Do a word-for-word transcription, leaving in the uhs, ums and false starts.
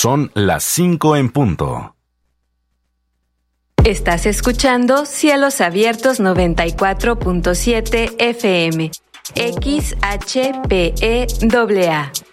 Son las cinco en punto. Estás escuchando Cielos Abiertos noventa y cuatro punto siete F M, X H P E A A.